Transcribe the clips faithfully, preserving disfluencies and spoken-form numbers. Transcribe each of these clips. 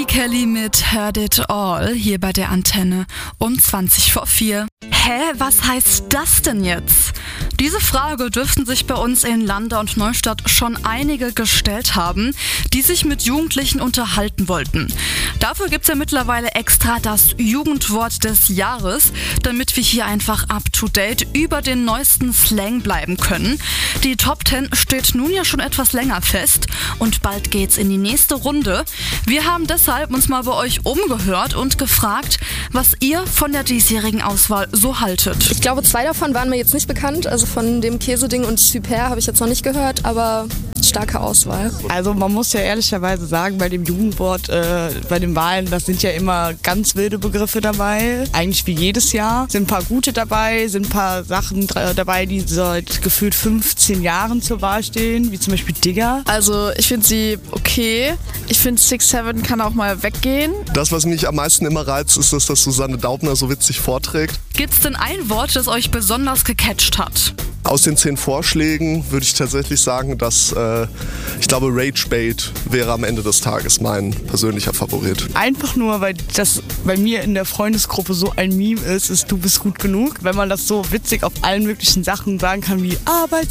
Kelly mit Heard It All hier bei der Antenne um zwanzig vor vier. Hä, was heißt das denn jetzt? Diese Frage dürften sich bei uns in Landa und Neustadt schon einige gestellt haben, die sich mit Jugendlichen unterhalten wollten. Dafür gibt's ja mittlerweile extra das Jugendwort des Jahres, damit wir hier einfach up-to-date über den neuesten Slang bleiben können. Die Top zehn steht nun ja schon etwas länger fest und bald geht's in die nächste Runde. Wir haben deshalb uns mal bei euch umgehört und gefragt, was ihr von der diesjährigen Auswahl so haltet. Ich glaube, zwei davon waren mir jetzt nicht bekannt, also von dem Käseding und Super habe ich jetzt noch nicht gehört, aber starke Auswahl. Also man muss ja ehrlicherweise sagen, bei dem Jugendwort, äh, bei den Wahlen, das sind ja immer ganz wilde Begriffe dabei. Eigentlich wie jedes Jahr. Sind ein paar gute dabei, sind ein paar Sachen dabei, die seit gefühlt fünfzehn Jahren zur Wahl stehen, wie zum Beispiel Digger. Also ich finde sie okay. Ich finde six seven kann auch mal weggehen. Das, was mich am meisten immer reizt, ist, dass das Susanne Daubner so witzig vorträgt. Gibt's denn ein Wort, das euch besonders gecatcht hat? Aus den zehn Vorschlägen würde ich tatsächlich sagen, dass äh, ich glaube, Ragebait wäre am Ende des Tages mein persönlicher Favorit. Einfach nur, weil das bei mir in der Freundesgruppe so ein Meme ist, ist du bist gut genug. Wenn man das so witzig auf allen möglichen Sachen sagen kann wie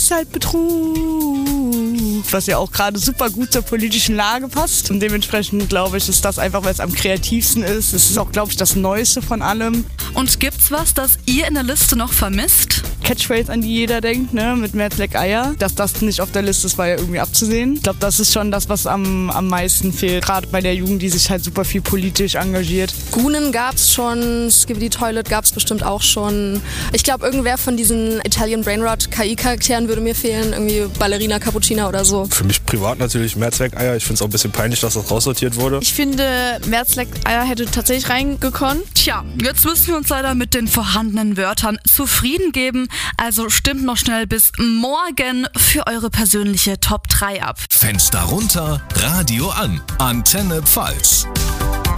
Arbeitszeitbetrug, was ja auch gerade super gut zur politischen Lage passt. Und dementsprechend glaube ich, ist das einfach, weil es am kreativsten ist. Es ist auch, glaube ich, das Neueste von allem. Und gibt's was, das ihr in der Liste noch vermisst? Catchphrase, an die jeder denkt, ne, mit Mehr Leck Eier. Dass das nicht auf der Liste ist, war ja irgendwie abzusehen. Ich glaube, das ist schon das, was am, am meisten fehlt. Gerade bei der Jugend, die sich halt super viel politisch engagiert. Gunen gab's schon, Skibidi Toilet gab's bestimmt auch schon. Ich glaube, irgendwer von diesen Italian Brainrot K I-Charakteren würde mir fehlen. Irgendwie Ballerina Cappuccina oder so. Für mich privat natürlich Mehrzweckeier. Ich finde es auch ein bisschen peinlich, dass das raussortiert wurde. Ich finde, Mehrzweckeier hätte tatsächlich reingekonnt. Tja, jetzt müssen wir uns leider mit den vorhandenen Wörtern zufrieden geben. Also stimmt noch schnell bis morgen für eure persönliche Top drei ab. Fenster runter, Radio an. Antenne Pfalz.